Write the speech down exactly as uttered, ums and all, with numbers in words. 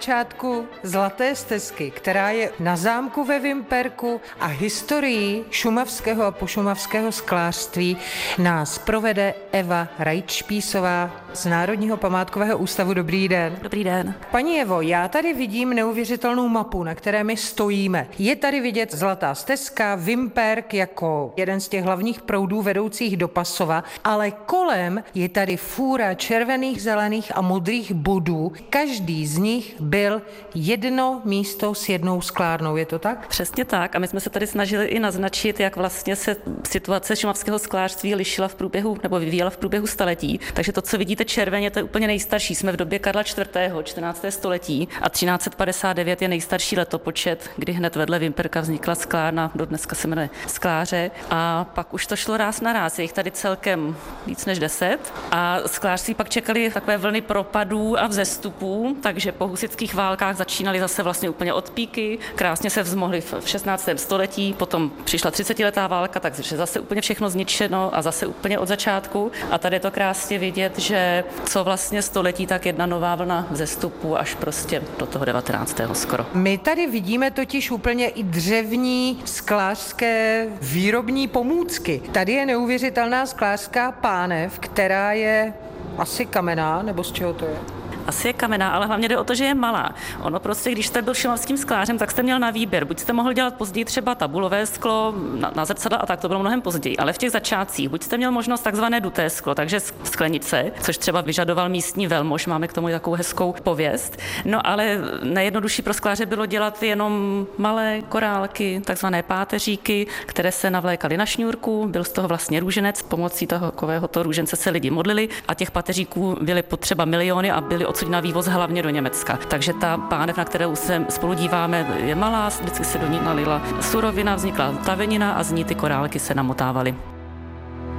Začátku Zlaté stezky, která je na zámku ve Vimperku, a historii šumavského a pošumavského sklářství nás provede Eva Rajčpísová z Národního památkového ústavu. Dobrý den. Dobrý den. Paní Evo, já tady vidím neuvěřitelnou mapu, na které my stojíme. Je tady vidět Zlatá stezka, Vimperk jako jeden z těch hlavních proudů vedoucích do Pasova, ale kolem je tady fůra červených, zelených a modrých bodů. Každý z nich byl jedno místo s jednou sklárnou, je to tak? Přesně tak, a my jsme se tady snažili i naznačit, jak vlastně se situace šumavského sklářství lišila v průběhu nebo vyvíjela v průběhu staletí. Takže to, co vidíte červeně, to je úplně nejstarší. Jsme v době Karla čtvrtého. čtrnácté století a třináct set padesát devět je nejstarší letopočet, kdy hned vedle Vimperka vznikla sklárna, do dneska se jmenuje Skláře, a pak už to šlo ráz na ráz. Je jich tady celkem víc než deset a sklářství pak čekali takové vlny propadů a vzestupů, takže po husitských válkách začínali zase vlastně úplně od píky, krásně se vzmohli v šestnáctém století, potom přišla třicetiletá válka, takže zase úplně všechno zničeno a zase úplně od začátku. A tady je to krásně vidět, že co vlastně století, tak jedna nová vlna vzestupu až prostě do toho devatenáctého skoro. My tady vidíme totiž úplně i dřevní sklářské výrobní pomůcky. Tady je neuvěřitelná sklářská pánev, která je asi kamenná, nebo z čeho to je? Asi je kamenná, ale hlavně jde o to, že je malá. Ono prostě, když jste byl šumavským sklářem, tak jste měl na výběr. Buď jste mohl dělat později třeba tabulové sklo na, na zrcadla, a tak to bylo mnohem později, ale v těch začátcích buď jste měl možnost takzvané duté sklo, takže sklenice, což třeba vyžadoval místní velmož, máme k tomu takovou hezkou pověst. No ale nejjednodušší pro skláře bylo dělat jenom malé korálky, takzvané páteříky, které se navlékaly na šňůrku, byl z toho vlastně růženec, pomocí toho takovéhoto růžence se lidi modlili a těch páteříků byly potřeba miliony a byly odsud na vývoz hlavně do Německa. Takže ta pánev, na kterou se spolu díváme, je malá, vždycky se do ní nalila surovina, vznikla tavenina a z ní ty korálky se namotávaly.